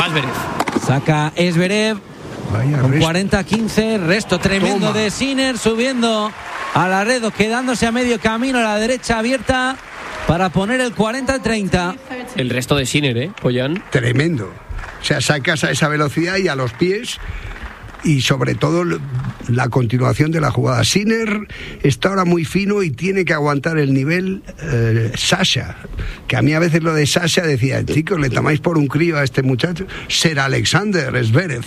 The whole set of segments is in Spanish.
va Zverev. Saca Zverev con 40-15. Resto tremendo de Sinner, subiendo a la red, quedándose a medio camino, a la derecha abierta para poner el 40-30. El resto de Sinner, Poyan. Tremendo. O sea, sacas a esa velocidad y a los pies, y sobre todo la continuación de la jugada. Sinner está ahora muy fino y tiene que aguantar el nivel Sasha, que a mí a veces lo de Sasha decía, chicos, le tomáis por un crío a este muchacho. Ser Alexander Zverev.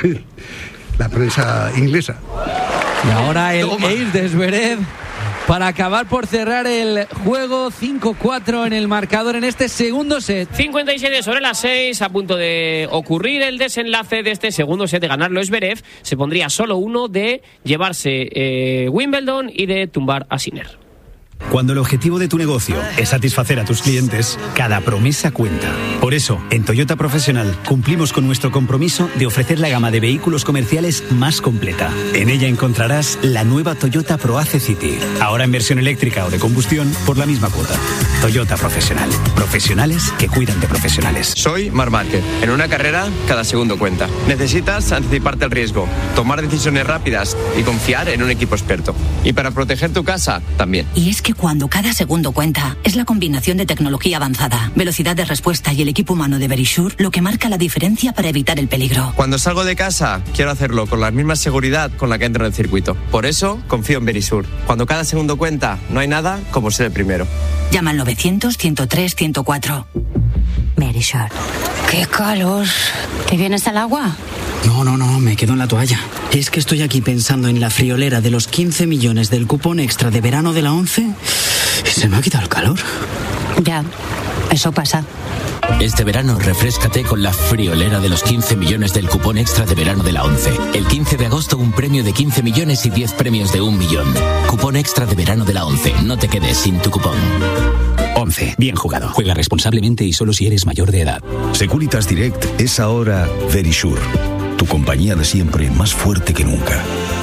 La prensa inglesa. Y ahora el ace de Zverev para acabar por cerrar el juego. 5-4 en el marcador en este segundo set. 57 sobre las 6, a punto de ocurrir el desenlace de este segundo set. De ganarlo Zverev, se pondría solo uno de llevarse Wimbledon y de tumbar a Sinner. Cuando el objetivo de tu negocio es satisfacer a tus clientes, cada promesa cuenta. Por eso, en Toyota Profesional cumplimos con nuestro compromiso de ofrecer la gama de vehículos comerciales más completa. En ella encontrarás la nueva Toyota ProAce City, ahora en versión eléctrica o de combustión por la misma cuota. Toyota Profesional. Profesionales que cuidan de profesionales. Soy Marc Márquez. En una carrera, cada segundo cuenta. Necesitas anticiparte al riesgo, tomar decisiones rápidas y confiar en un equipo experto. Y para proteger tu casa, también. Y es que cuando cada segundo cuenta, es la combinación de tecnología avanzada, velocidad de respuesta y el equipo humano de Verisure lo que marca la diferencia para evitar el peligro. Cuando salgo de casa, quiero hacerlo con la misma seguridad con la que entro en el circuito. Por eso, confío en Verisure. Cuando cada segundo cuenta, no hay nada como ser el primero. Llama al 900-103-104. Verisure. ¡Qué calor! ¿Te vienes al agua? No, me quedo en la toalla. Es que estoy aquí pensando en la friolera de los 15 millones del cupón extra de verano de la 11 y se me ha quitado el calor. Ya, eso pasa. Este verano refréscate con la friolera de los 15 millones del cupón extra de verano de la 11. El 15 de agosto un premio de 15 millones y 10 premios de 1 millón. Cupón extra de verano de la 11. No te quedes sin tu cupón. 11. Bien jugado. Juega responsablemente y solo si eres mayor de edad. Securitas Direct es ahora Verisure. Tu compañía de siempre, más fuerte que nunca.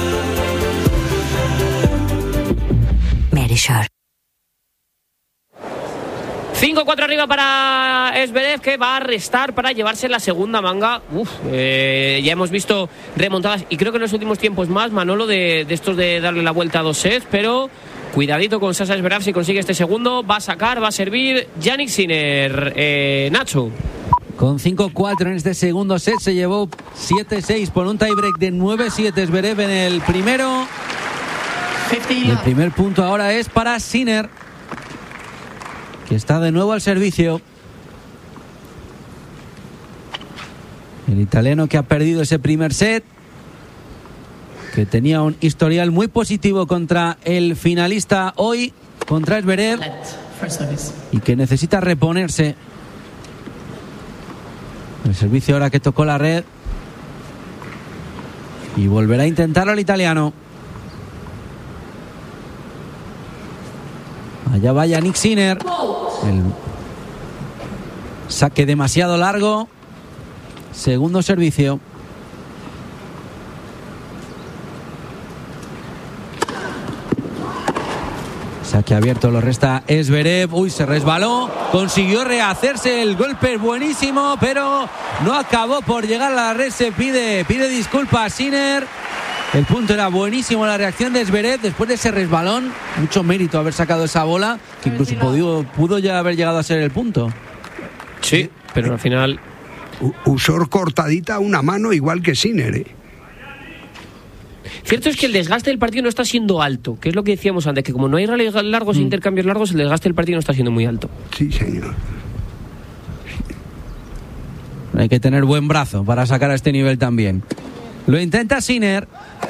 Verisure. 5-4 arriba para Zverev, que va a restar para llevarse la segunda manga. Ya hemos visto remontadas, y creo que en los últimos tiempos más, Manolo, de estos de darle la vuelta a 2 sets, pero cuidadito con Sasha Zverev si consigue este segundo. Va a sacar, va a servir Jannik Sinner. Nacho. Con 5-4 en este segundo set, se llevó 7-6 por un tiebreak de 9-7 Zverev en el primero. El primer punto ahora es para Sinner, que está de nuevo al servicio. El italiano que ha perdido ese primer set, que tenía un historial muy positivo contra el finalista hoy, contra Zverev, y que necesita reponerse. El servicio ahora que tocó la red, y volverá a intentarlo el italiano. Allá va Jannik Sinner. El saque demasiado largo. Segundo servicio. Saque abierto, lo resta Zverev. Se resbaló. Consiguió rehacerse. El golpe es buenísimo, pero no acabó por llegar a la red. Se pide disculpas a Sinner. El punto era buenísimo, la reacción de Zverev después de ese resbalón. Mucho mérito haber sacado esa bola, que incluso pudo ya haber llegado a ser el punto. Sí, pero al final usó cortadita una mano igual que Sinner. Cierto es que el desgaste del partido no está siendo alto, que es lo que decíamos antes, que como no hay rallies largos, intercambios largos, el desgaste del partido no está siendo muy alto. Sí, señor. Hay que tener buen brazo para sacar a este nivel también. Lo intenta Sinner.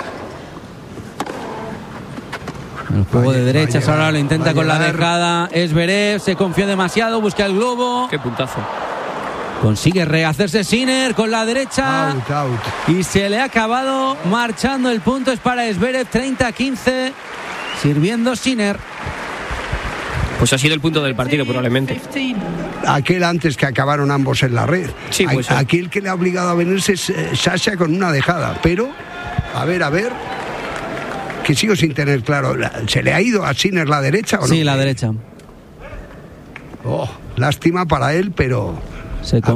El juego de derechas ahora lo intenta con la dejada. Zverev se confió demasiado, busca el globo. Qué puntazo. Consigue rehacerse Sinner con la derecha. Out. Y se le ha acabado marchando el punto. Es para Zverev, 30-15. Sirviendo Sinner. Pues ha sido el punto del partido probablemente. Aquel antes que acabaron ambos en la red. Sí, pues aquí el que le ha obligado a venirse es Sasha con una dejada. Pero, a ver, que sigo sin tener claro. ¿Se le ha ido a Sinner la derecha o no? Sí, la derecha. Lástima para él, pero...